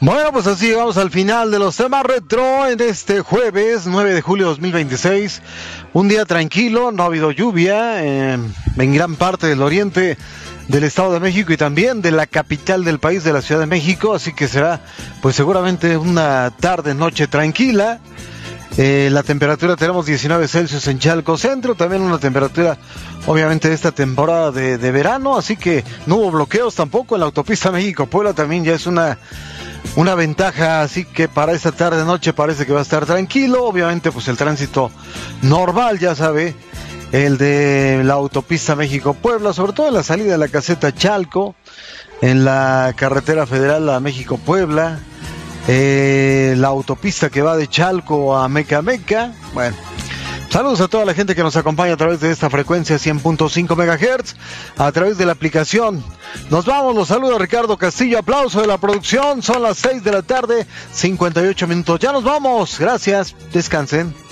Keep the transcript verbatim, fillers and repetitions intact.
Bueno, pues así llegamos al final de los temas retro en este jueves nueve de julio de dos mil veintiséis. Un día tranquilo, no ha habido lluvia eh, en gran parte del oriente del Estado de México y también de la capital del país, de la Ciudad de México, así que será pues seguramente una tarde, noche tranquila. Eh, la temperatura tenemos diecinueve Celsius en Chalco Centro, también una temperatura obviamente de esta temporada de, de verano, así que no hubo bloqueos tampoco en la autopista México-Puebla, también ya es una una ventaja, así que para esta tarde noche parece que va a estar tranquilo. Obviamente pues el tránsito normal, ya sabe, el de la autopista México-Puebla, sobre todo en la salida de la caseta Chalco, en la carretera federal a México-Puebla, eh, la autopista que va de Chalco a Meca-Meca. Bueno, saludos a toda la gente que nos acompaña a través de esta frecuencia cien punto cinco megahertz, a través de la aplicación. Nos vamos, los saluda Ricardo Castillo, aplauso de la producción, son las seis de la tarde, cincuenta y ocho minutos. Ya nos vamos, gracias, descansen.